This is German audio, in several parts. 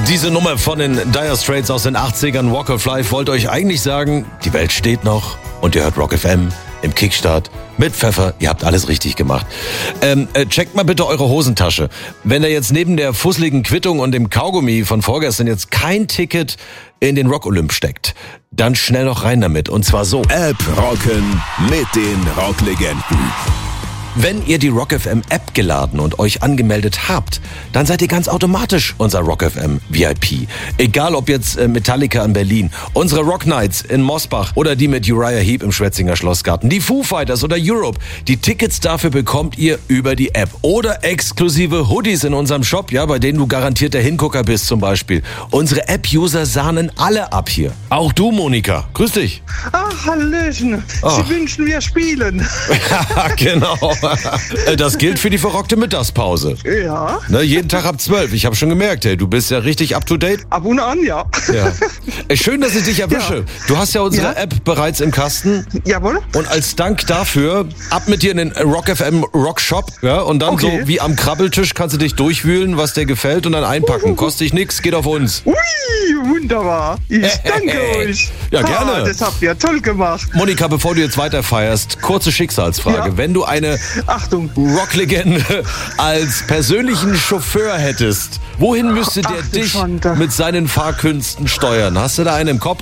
Diese Nummer von den Dire Straits aus den 80ern, Walk of Life, wollte euch eigentlich sagen, die Welt steht noch und ihr hört Rock FM im Kickstart mit Pfeffer. Ihr habt alles richtig gemacht. Checkt mal bitte eure Hosentasche. Wenn da jetzt neben der fusseligen Quittung und dem Kaugummi von vorgestern jetzt kein Ticket in den Rock Olymp steckt, dann schnell noch rein damit. Und zwar so. App rocken mit den Rocklegenden. Wenn ihr die Rock FM App geladen und euch angemeldet habt, dann seid ihr ganz automatisch unser Rock FM VIP. Egal ob jetzt Metallica in Berlin, unsere Rock Nights in Mosbach oder die mit Uriah Heep im Schwetzinger Schlossgarten, die Foo Fighters oder Europe. Die Tickets dafür bekommt ihr über die App oder exklusive Hoodies in unserem Shop, ja, bei denen du garantiert der Hingucker bist zum Beispiel. Unsere App-User sahnen alle ab hier. Auch du, Monika. Grüß dich. Ach, Hallöchen. Sie wünschen, wir spielen. Ja, genau. Das gilt für die verrockte Mittagspause. Ja. Ne, jeden Tag ab 12. Ich habe schon gemerkt, hey, du bist ja richtig up to date. Ab und an, ja. Ja. Schön, dass ich dich erwische. Ja. Du hast ja unsere App bereits im Kasten. Jawohl. Und als Dank dafür, ab mit dir in den Rock FM Rock Shop. Ja, und dann so wie am Krabbeltisch kannst du dich durchwühlen, was dir gefällt und dann einpacken. Kostet dich nichts, geht auf uns. Ui, wunderbar. Ich danke euch. Ja, gerne. Das habt ihr toll gemacht. Monika, bevor du jetzt weiter feierst, kurze Schicksalsfrage. Ja. Wenn du eine Achtung. Rocklegende als persönlichen Chauffeur hättest, wohin müsste der dich mit seinen Fahrkünsten steuern? Hast du da einen im Kopf?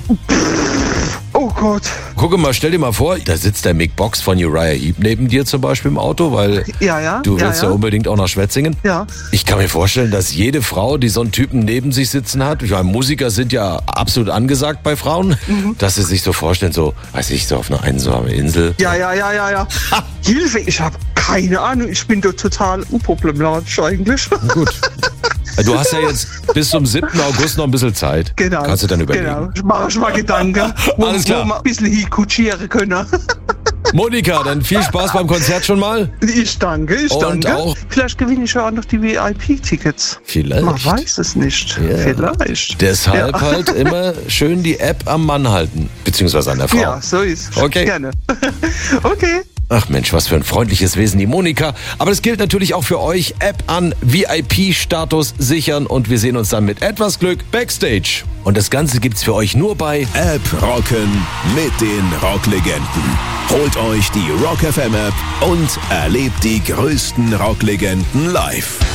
Oh Gott. Guck mal, stell dir mal vor, da sitzt der Mick Box von Uriah Heep neben dir zum Beispiel im Auto, weil du willst ja unbedingt auch nach Schwetzingen. Ja. Ich kann mir vorstellen, dass jede Frau, die so einen Typen neben sich sitzen hat, ich meine, Musiker sind ja absolut angesagt bei Frauen, dass sie sich so vorstellen, so, weiß ich, so auf einer einsamen Insel. Ja. Hilfe, ich habe keine Ahnung. Ich bin doch total unproblematisch eigentlich. Gut. Du hast ja jetzt bis zum 7. August noch ein bisschen Zeit. Genau. Kannst du dann überlegen. Genau. Ich mache mal Gedanken, Alles klar. wo wir ein bisschen hinkutschieren können. Monika, dann viel Spaß beim Konzert schon mal. Ich danke. Und auch vielleicht gewinne ich ja auch noch die VIP-Tickets. Vielleicht. Man weiß es nicht. Ja. Vielleicht. Deshalb halt immer schön die App am Mann halten. Beziehungsweise an der Frau. Ja, so ist es. Okay. Gerne. Okay. Ach Mensch, was für ein freundliches Wesen, die Monika. Aber das gilt natürlich auch für euch. App an, VIP-Status sichern und wir sehen uns dann mit etwas Glück Backstage. Und das Ganze gibt's für euch nur bei App rocken mit den Rocklegenden. Holt euch die Rock FM App und erlebt die größten Rocklegenden live.